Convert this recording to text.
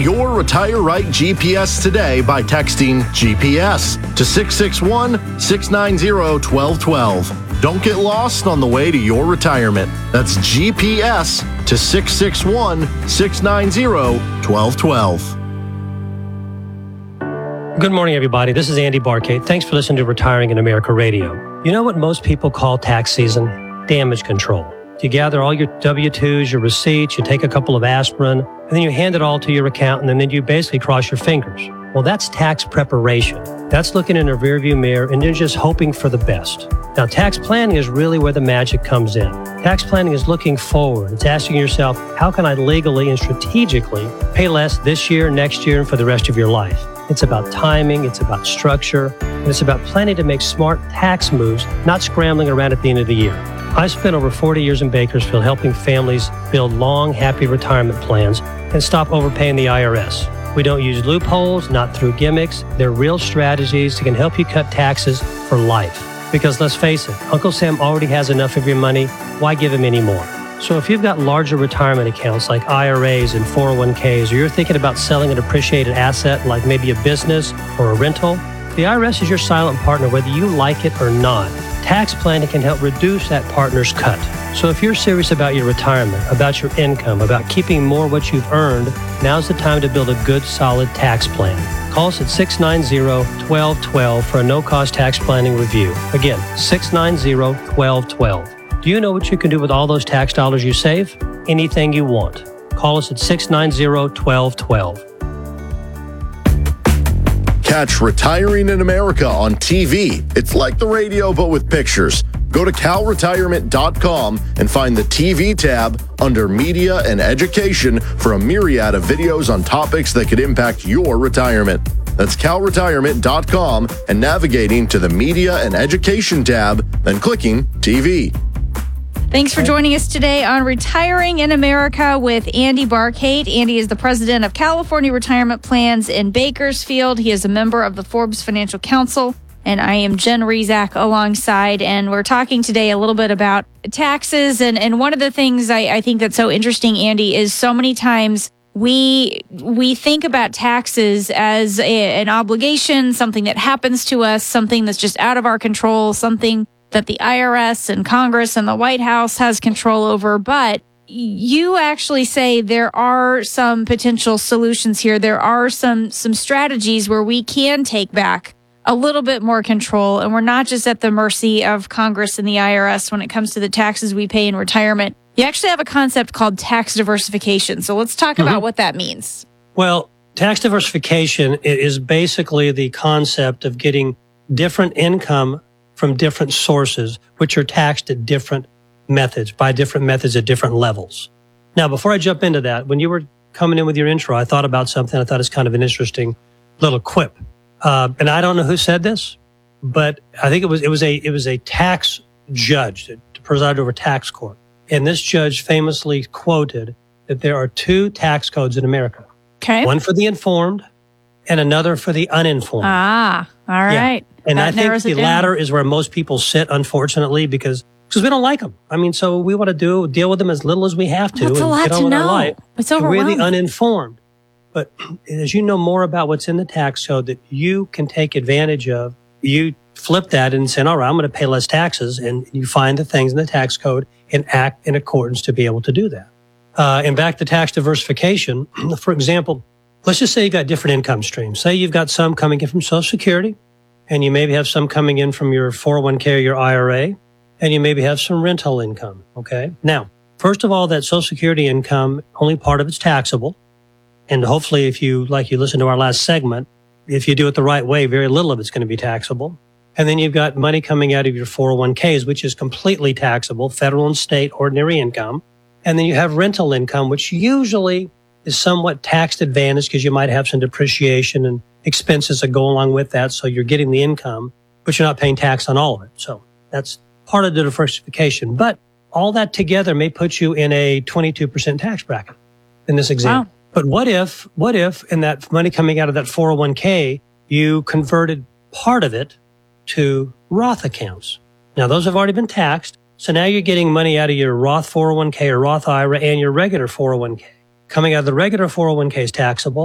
your Retire Right GPS today by texting GPS to 661-690-1212. Don't get lost on the way to your retirement. That's GPS to 661-690-1212. Good morning, everybody. This is Andy Barkate. Thanks for listening to Retiring in America Radio. You know what most people call tax season? Damage control. You gather all your W-2s, your receipts, you take a couple of aspirin, and then you hand it all to your accountant, and then you basically cross your fingers. Well, that's tax preparation. That's looking in a rearview mirror and you're just hoping for the best. Now, tax planning is really where the magic comes in. Tax planning is looking forward. It's asking yourself, how can I legally and strategically pay less this year, next year, and for the rest of your life? It's about timing, it's about structure, and it's about planning to make smart tax moves, not scrambling around at the end of the year. I spent over 40 years in Bakersfield helping families build long, happy retirement plans and stop overpaying the IRS. We don't use loopholes, not through gimmicks. They're real strategies that can help you cut taxes for life. Because let's face it, Uncle Sam already has enough of your money. Why give him any more? So if you've got larger retirement accounts like IRAs and 401ks, or you're thinking about selling an appreciated asset like maybe a business or a rental, the IRS is your silent partner whether you like it or not. Tax planning can help reduce that partner's cut. So if you're serious about your retirement, about your income, about keeping more what you've earned, now's the time to build a good, solid tax plan. Call us at 690-1212 for a no-cost tax planning review. Again, 690-1212. Do you know what you can do with all those tax dollars you save? Anything you want. Call us at 690-1212. Catch Retiring in America on TV. It's like the radio, but with pictures. Go to calretirement.com and find the TV tab under Media and Education for a myriad of videos on topics that could impact your retirement. That's calretirement.com and navigating to the Media and Education tab, then clicking TV. Thanks for joining us today on Retiring in America with Andy Barkate. Andy is the president of California Retirement Plans in Bakersfield. He is a member of the Forbes Financial Council, and I am Jen Rezac alongside, and we're talking today a little bit about taxes. And one of the things I think that's so interesting, Andy, is so many times we think about taxes as an obligation, something that happens to us, something that's just out of our control, something that the IRS and Congress and the White House has control over. But you actually say there are some potential solutions here. There are some strategies where we can take back a little bit more control, and we're not just at the mercy of Congress and the IRS when it comes to the taxes we pay in retirement. You actually have a concept called tax diversification. So let's talk about what that means. Well, tax diversification is basically the concept of getting different income from different sources, which are taxed at different methods, by different methods at different levels. Now, before I jump into that, when you were coming in with your intro, I thought about something I thought is kind of an interesting little quip. And I don't know who said this, but I think it was a tax judge that presided over tax court. And this judge famously quoted that there are two tax codes in America. Okay. One for the informed and another for the uninformed. Ah, all right. Yeah. And I think the latter is where most people sit, unfortunately, because we don't like them. I mean, so we want to deal with them as little as we have to. That's a lot to know. It's overwhelming. We're the uninformed. But as you know more about what's in the tax code that you can take advantage of, you flip that and say, all right, I'm going to pay less taxes. And you find the things in the tax code and act in accordance to be able to do that. And back to tax diversification, for example, let's just say you've got different income streams. Say you've got some coming in from Social Security, and you maybe have some coming in from your 401k or your IRA, and you maybe have some rental income, okay? Now, first of all, that Social Security income, only part of it's taxable. And hopefully, if you listen to our last segment, if you do it the right way, very little of it's going to be taxable. And then you've got money coming out of your 401ks, which is completely taxable, federal and state ordinary income. And then you have rental income, which usually is somewhat tax advantaged because you might have some depreciation and expenses that go along with that. So you're getting the income, but you're not paying tax on all of it. So that's part of the diversification. But all that together may put you in a 22% tax bracket in this example. Wow. But what if in that money coming out of that 401k, you converted part of it to Roth accounts? Now, those have already been taxed. So now you're getting money out of your Roth 401k or Roth IRA and your regular 401k. Coming out of the regular 401k is taxable.